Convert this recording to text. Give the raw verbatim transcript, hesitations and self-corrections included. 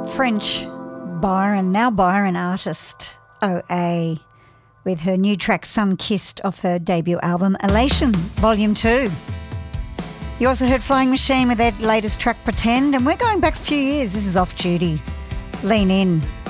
French Byron, now Byron artist O A, with her new track Sun-Kissed off her debut album Elation Volume two. You also heard Flying Machine with their latest track Pretend, and we're going back a few years. This is Off Duty. Lean In.